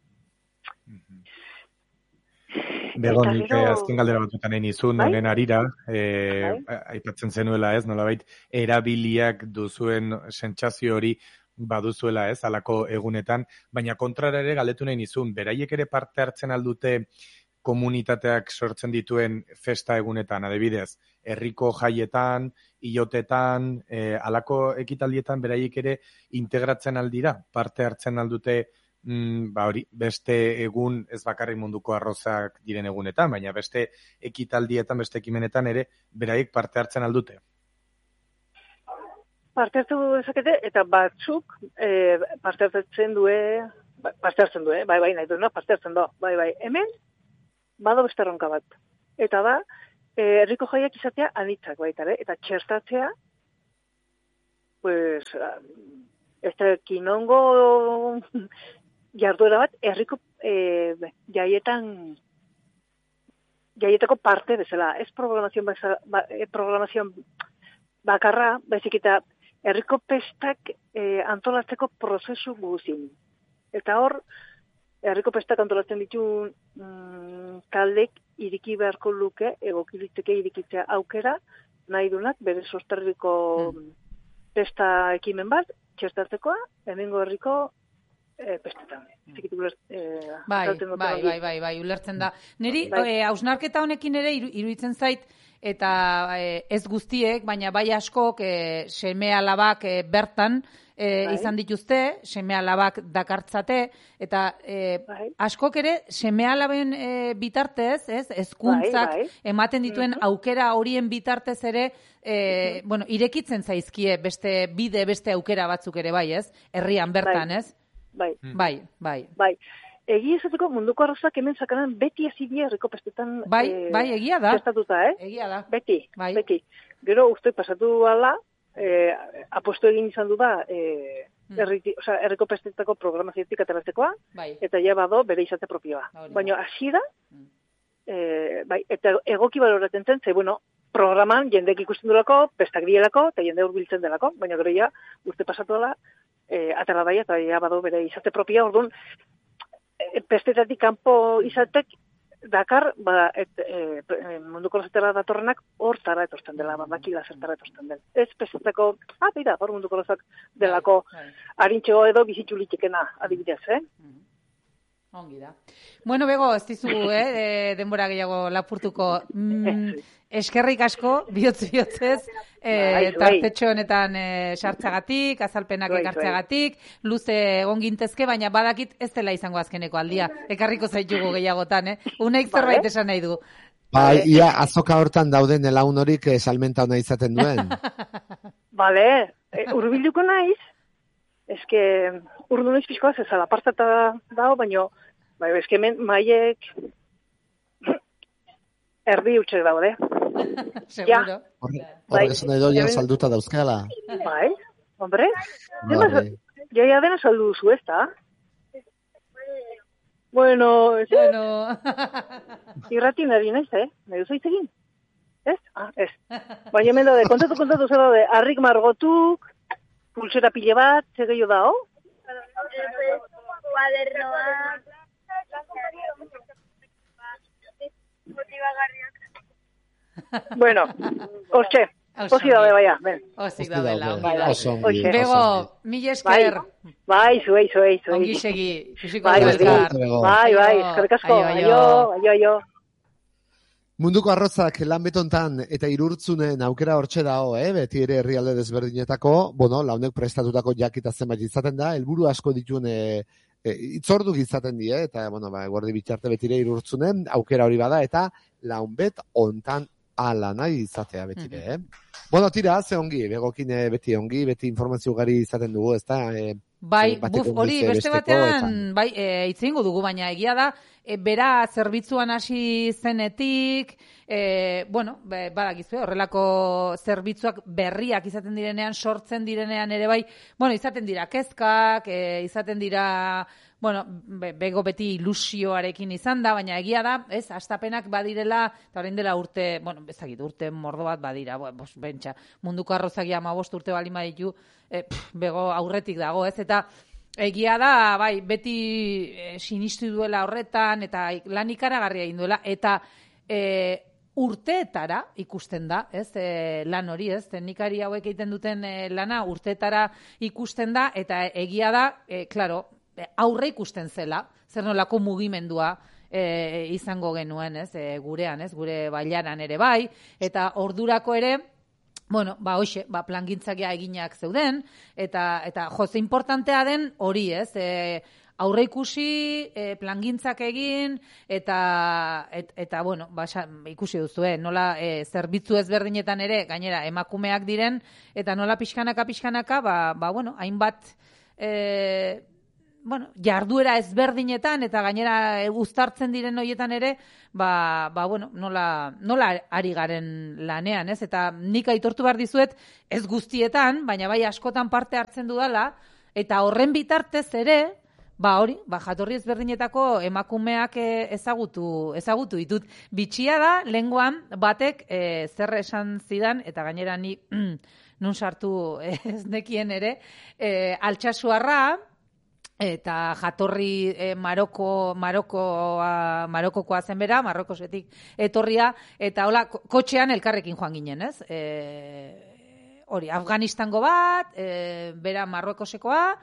Bego, Eta nik gero- eh, azken galdera batutan egin izun, Bai? honen arira, eh, aipatzen zenuela ez, nolabait, erabiliak duzuen sentsazio hori baduzuela ez, alako egunetan, baina kontrara ere galdetu nahi nizun, beraiek ere parte hartzen aldute komunitateak sortzen dituen festa egunetan, adibidez, herriko jaietan, hilotetan, eh, alako ekitaldietan beraiek ere integratzen aldira, parte hartzen aldute mm, ba hori, beste egun ez bakarrik munduko arrozak diren egunetan, baina beste ekitaldietan, beste ekimenetan ere beraiek parte hartzen aldute. Parte hartu dezakete, eta batzuk e, parte hartzen due, ba- parte hartzen due, bai, bai, nahi du, no? Parte hartzen du, bai, bai. Hemen, bado beste erronka bat. Eta da, e, herriko jaiak izatea anitzak baita, ere? Eta txertatzea, pues, ah, ez da kinongo jarduera bat, herriko e, jaietan, jaietako parte bezala. Ez programazio, bezala, ba, eh, programazio bakarra, baizik eta herriko pestak e, antolatzeko prozesu guzin. Eta hor, herriko pestak antolatzen ditu mm, taldek iriki beharko luke, egokilitzeke irikitzea aukera, nahi dunak, bere sorterriko Hmm. pesta ekimen bat, txertatzekoa, hemengo herriko e, pestetan. E, bai, bai, bai, bai, bai, ulertzen da. Niri, bai. hausnarketa honekin ere iruditzen zait, eta e, ez guztiek, baina bai askok e, seme alabak e, bertan e, bai. izan dituzte, seme alabak dakartzate, eta e, bai. askok ere seme alaben e, bitartez, ez, hezkuntzak bai, bai. ematen dituen mm-hmm. aukera horien bitartez ere, e, mm-hmm. bueno, irekitzen zaizkie beste bide, beste aukera batzuk ere bai, ez, herrian bertan, bai. ez? Bai. Bai, bai. Bai. Egia esateko munduko arrozak hemen zakaran beti azibia herriko pestetan... Bai, e, bai, egia da. Testatuta, eh? Egia da. Beti, bai. beti. Gero uste pasatu ala, e, aposto egin izan du da, e, hmm. erriti, o sea, herriko pestetako programazioetik ateratzeko, bai. Eta ja bado bere izate propioa. Baina hasi da, hmm. e, bai, eta egoki baloratzen zen, ze, bueno, programan jendek ikusten durako, pestak dielako, eta jende hurbiltzen delako, baina gero ja, uste pasatu ala, e, atera daia, eta ja bado bere izate propioa, orduan, e, pestetatik kanpo izatek, Dakar, ba, et, e, munduko lozatera datorrenak hortara etortzen dela, badakila zertara etortzen dela. Ez pestetako, ah, bera, hor munduko lozak delako harintxego edo bizitxulitekena, adibidez, eh? Ongi da. Bueno, Bego, ez dizu, eh, denbora gehiago lapurtuko. Mm, eskerrik asko, bihotz-bihotzez, eh, tartetxo honetan eh, sartzagatik, azalpenak ekartzagatik, luze egon gintezke, baina badakit ez dela izango azkeneko aldia. Ekarriko zaitugu gehiagotan, eh? Uneik zerbait esan nahi du. Bai, ia azoka hortan dauden elaun horik salmenta hona izaten duen. Bale, urbilduko naiz, eske urdu noiz pixkoa zezala apartata dago, baina bai, eske hemen maiek erdi utxek daude. Seguro. Horrek esan nahi doian salduta dauzkala. Bai, hombre. Ja, ja dena saldu duzu ez da? Bueno, ez bueno. Irratin ari naiz, eh? Nahi duzu egin? Ez? Ah, ez. Baina hemen daude, kontatu, kontatu zer daude, harrik margotuk, pulsera pile bat, zer gehiago dao? Kuadernoa. Motibagarriak. Bueno, hortxe. Osi daude, baina. Osik daude, ongi. Bego, mil esker. Bai, zuei, zuei, zuei. Ongi segi. Bai, bai, bai, eskerrik asko. Aio, aio, aio. Munduko arrozak lan betontan eta irurtzunen aukera hortxe dago, eh? Beti ere herrialde desberdinetako, bueno, launek prestatutako jakita zenbait izaten da, helburu asko dituen e, e, itzorduk izaten die, eta, bueno, ba, guardi bitxarte betire irurtzunen, aukera hori bada, eta launbet ontan ala nahi izatea betire, eh? Mm-hmm. Bueno, tira, ze ongi, begokin beti ongi, beti informazio gari izaten dugu, ez da? E, bai, buf, hori, beste batean, eta... bai, e, itzingo dugu, baina egia da, e, bera zerbitzuan hasi zenetik, e, bueno, be, badakizue, horrelako zerbitzuak berriak izaten direnean, sortzen direnean ere bai, bueno, izaten dira kezkak, e, izaten dira, bueno, be, bego beti ilusioarekin izan da, baina egia da, ez, astapenak badirela, eta orain dela urte, bueno, bezakit, urte mordo bat badira, bo, bos, bentsa, munduko arrozak ama bost urte balima ditu, e, pff, bego aurretik dago, ez, eta egia da, bai, beti e, sinistu duela horretan, eta lan ikaragarria egin duela, eta e, urteetara ikusten da, ez, e, lan hori, ez, teknikari hauek egiten duten e, lana urteetara ikusten da, eta egia da, e, klaro, aurre ikusten zela, zer nolako mugimendua e, izango genuen, ez, e, gurean, ez, gure bailaran ere bai, eta ordurako ere, bueno, ba, hoxe, ba, plangintzakia eginak zeuden, eta, eta jose importantea den hori, ez, e, aurre ikusi, e, plangintzak egin, eta, et, eta bueno, ba, ikusi duzu, eh, nola e, zerbitzu ezberdinetan ere, gainera, emakumeak diren, eta nola pixkanaka, pixkanaka, ba, ba bueno, hainbat, e, bueno, jarduera ezberdinetan eta gainera uztartzen diren horietan ere, ba, ba bueno, nola, nola ari garen lanean, ez? Eta nik aitortu behar dizuet, ez guztietan, baina bai askotan parte hartzen dudala, eta horren bitartez ere, ba hori, ba jatorri ezberdinetako emakumeak ezagutu, ezagutu ditut. Bitxia da, lenguan batek e, zer esan zidan, eta gainera ni nun sartu ez nekien ere, e, altxasuarra, eta jatorri eh, Maroko, Marokoa, Marokokoa zen bera, Marrokosetik etorria, eta hola, kotxean elkarrekin joan ginen, ez? E, hori, Afganistango bat, e, bera Marrokosekoa,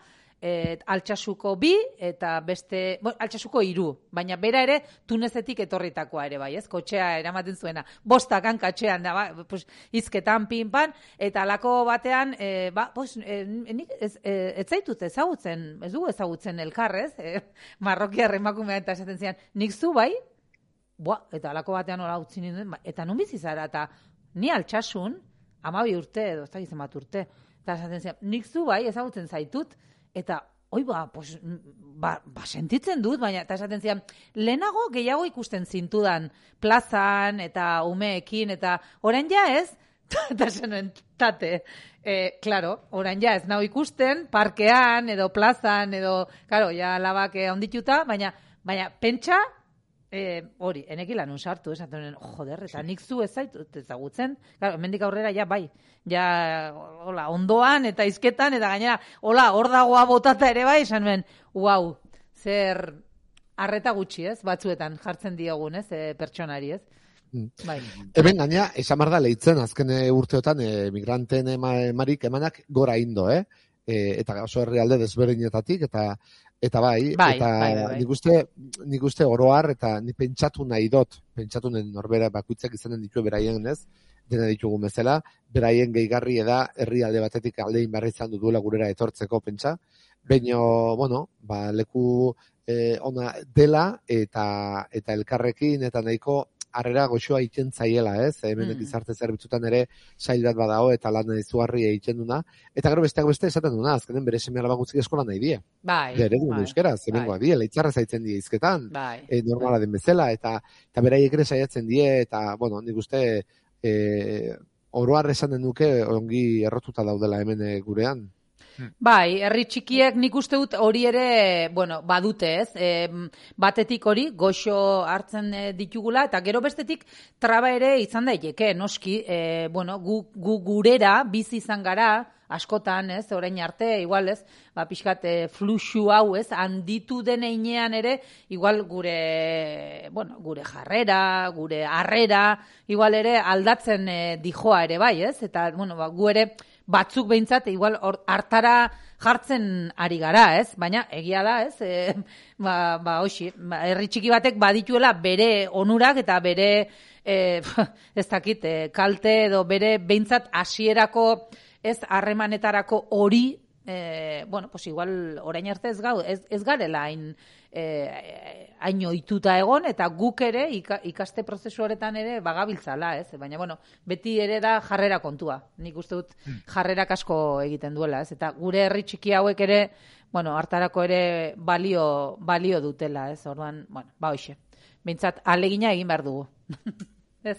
e, Altsasuko bi, eta beste, bo, Altsasuko hiru, baina bera ere Tunezetik etorritakoa ere bai, ez? Kotxea eramaten zuena. Bostak hankatxean da, ba, pues, izketan pinpan, eta alako batean, e, ba, pues, e, nik ez, e, ez zaitut ezagutzen, ez dugu ezagutzen elkarrez, e, marrokiar emakumea eta esaten zian, nik zu bai, boa, eta alako batean hola utzi ninduen, eta nun bizi zara, eta ni Altsasun, hamabi urte edo, ez da gizem bat urte, eta esaten zian, nik zu bai ezagutzen zaitut, eta, oi ba, pues, ba, ba, sentitzen dut, baina, eta esaten zian, lehenago gehiago ikusten zintudan plazan, eta umeekin, eta orain ja ez, eta zenuen tate, e, claro, orain ja ez nau ikusten, parkean, edo plazan, edo, claro, ja labak ondituta, baina, baina, pentsa, E, hori, enekilan un sartu, esaten, joder, eta nik zu ez zaitut ezagutzen, claro, hemendik aurrera ja bai, ja, hola, ondoan eta izketan, eta gainera, hola, hor dagoa botata ere bai, esan nuen, wow, zer arreta gutxi, ez, batzuetan jartzen diogun, ez, e, pertsonari, ez. Mm. Bai. Hemen gaina, esan behar da lehitzen, azken urteotan, e, migranten emarik emanak gora indo, eh? E, eta oso herrialde desberdinetatik, eta Eta bai, bai eta bai, bai, bai. nik uste, nik uste oroar, eta ni pentsatu nahi dut, pentsatu nahi norbera bakuitzak izanen ditu beraien ez, dena ditugu bezala, beraien gehigarri eda herrialde batetik aldein barri izan duela gurera etortzeko pentsa, baino, bueno, ba, leku eh, ona dela, eta eta elkarrekin, eta nahiko harrera goxoa egiten zaiela, ez? Hemen mm. gizarte zerbitzutan ere sail bat badao eta lan izugarria egiten duna. Eta gero besteak beste esaten duna, azkenen bere seme alaba gutzik eskola nahi die. Bai. Bere du bai, euskera, zemengoa bai. die, leitzarra zaitzen die hizketan. Bai. E, normala den bezala eta eta beraiek ere saiatzen die eta bueno, nik uste eh oroar esanen duke ongi errotuta daudela hemen e, gurean. Bai, herri txikiek nik uste dut hori ere, bueno, badute, ez? E, batetik hori goxo hartzen e, ditugula eta gero bestetik traba ere izan daiteke, noski, e, bueno, gu, gu gurera bizi izan gara askotan, ez? Orain arte, igual, ez? Ba, pixkat e, fluxu hau, ez? Handitu den heinean ere, igual gure, bueno, gure jarrera, gure harrera, igual ere aldatzen e, dijoa ere bai, ez? Eta, bueno, ba, gu ere batzuk behintzat, igual hartara jartzen ari gara, ez? Baina egia da, ez? E, ba, ba, hoxi, ba, herri txiki batek badituela bere onurak eta bere, e, ez dakit, e, kalte edo bere behintzat hasierako ez harremanetarako hori, e, bueno, pues igual orain arte ez gau, ez, ez garela hain eh, hain ohituta egon, eta guk ere ika, ikaste prozesu horretan ere bagabiltzala, ez? Baina, bueno, beti ere da jarrera kontua. Nik uste dut jarrerak asko egiten duela, ez? Eta gure herri txiki hauek ere, bueno, hartarako ere balio, balio dutela, ez? Orduan, bueno, ba hoxe. Behintzat, alegina egin behar dugu. Ez?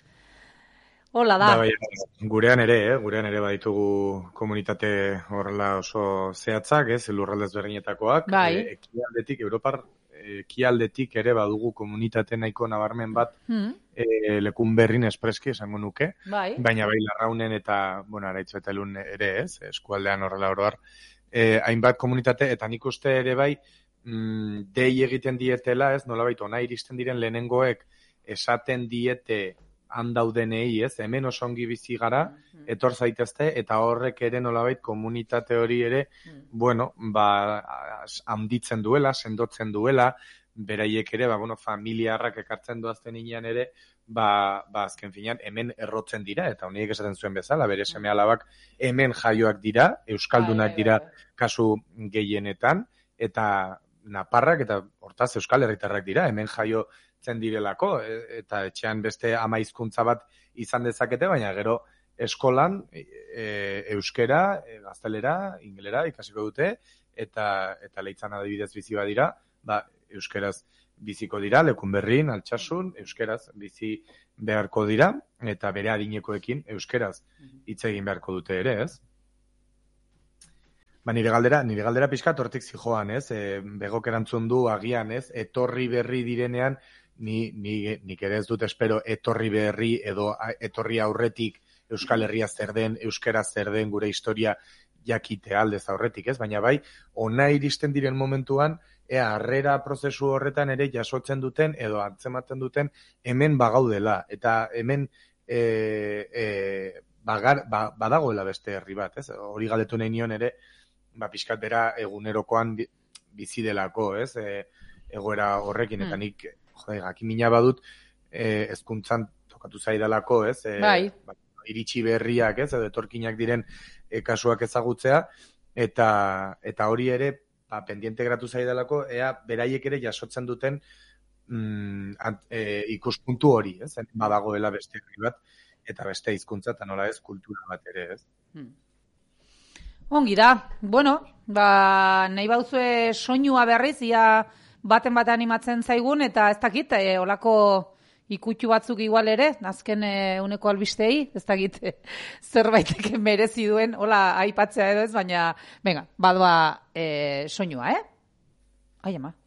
Hola da. Da, bai, gurean ere, eh? gurean ere baditugu komunitate horrela oso zehatzak, ez, lurraldez berdinetakoak. Bai. E, ekialdetik, Europar ekialdetik ere badugu komunitate nahiko nabarmen bat hmm. e, lekun berrin espreski esango nuke. Bai. Baina bai Larraunen eta, bueno, Araitz eta Elun ere, ez, eskualdean horrela oroar, e, hainbat komunitate, eta nik uste ere bai, mm, dei egiten dietela, ez, nolabait ona iristen diren lehenengoek esaten diete handaudenei, ez, hemen oso ongi bizi gara, etor zaitezte, eta horrek ere nolabait komunitate hori ere, bueno, ba, handitzen duela, sendotzen duela, beraiek ere, ba, bueno, familiarrak ekartzen doazten inean ere, ba, ba, azken finean, hemen errotzen dira, eta honiek esaten zuen bezala, bere seme alabak hemen jaioak dira, euskaldunak dira kasu gehienetan, eta naparrak, eta hortaz euskal herritarrak dira, hemen jaio zen direlako, eta etxean beste ama hizkuntza bat izan dezakete, baina gero eskolan e, euskera, e, gaztelera, ingelera ikasiko dute, eta eta leitzan adibidez bizi badira, ba, euskeraz biziko dira, lekun berrin, Altsasun, euskeraz bizi beharko dira, eta bere adinekoekin euskeraz hitz egin beharko dute ere, ez? Ba, nire galdera, nire galdera pixkat hortik zijoan, ez? E, begok erantzun du agian, ez? Etorri berri direnean, ni, ni, nik ere ez dut espero etorri berri edo etorri aurretik Euskal Herria zer den, euskera zer den, gure historia jakite aldez aurretik, ez? Baina bai, ona iristen diren momentuan, ea harrera prozesu horretan ere jasotzen duten edo antzematen duten hemen bagaudela. Eta hemen e, e, bagar, ba, badagoela beste herri bat, ez? Hori galdetu nahi nion ere, ba, pixkat bera egunerokoan bizi delako, ez? E, egoera horrekin, eta nik, jode, jakimina badut, e, ezkuntzan tokatu zaidalako, ez? E, bai. Ba, iritsi berriak, ez? Edo etorkinak diren e, kasuak ezagutzea, eta eta hori ere, ba, pendiente gratu zaidalako, ea beraiek ere jasotzen duten mm, ant, e, ikuspuntu hori, ez? Badagoela beste herri bat, eta beste hizkuntza eta nola ez, kultura bat ere, ez? Hmm. Ongi da, bueno, ba, nahi bauzue soinua berriz, ia baten bat animatzen zaigun, eta ez dakit, e, olako ikutxu batzuk igual ere, azken e, uneko albistei, ez dakit e, zerbaitek merezi duen, hola aipatzea edo ez, baina, venga, badoa e, soinua, eh? Ai, ama.